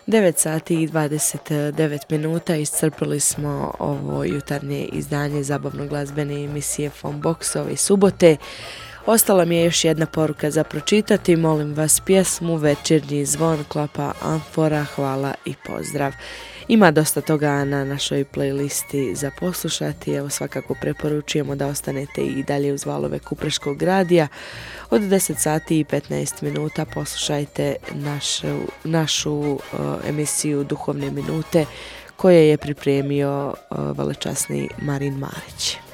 9 sati i 29 minuta iscrpili smo ovo jutarnje izdanje zabavno-glazbene emisije Funbox ove subote. Ostala mi je još jedna poruka za pročitati. Molim vas pjesmu Večernji zvon Klapa Amfora, hvala i pozdrav. Ima dosta toga na našoj playlisti za poslušati. Evo, svakako preporučujemo da ostanete i dalje uz valove Kupreškog radija. Od 10 sati i 15 minuta poslušajte našu emisiju Duhovne minute koje je pripremio velečasni Marin Marić.